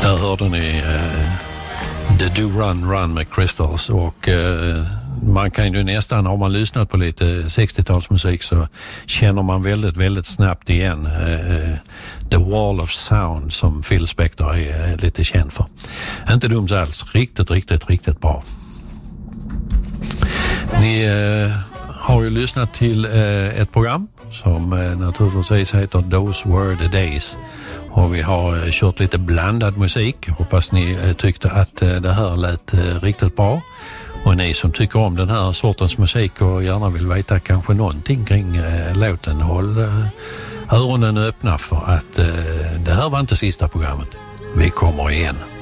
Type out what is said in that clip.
Där hörde ni The Do Run Run med Crystals och man kan ju nästan, har man lyssnat på lite 60-talsmusik så känner man väldigt, väldigt snabbt igen The Wall of Sound som Phil Spector är lite känd för. Inte dumt alls, riktigt bra. Ni har ju lyssnat till ett program som naturligtvis heter Those Were the Days. Och vi har kört lite blandad musik. Hoppas ni tyckte att det här lät riktigt bra. Och ni som tycker om den här sortens musik och gärna vill veta kanske någonting kring låten, håll öronen öppna för att det här var inte sista programmet. Vi kommer igen.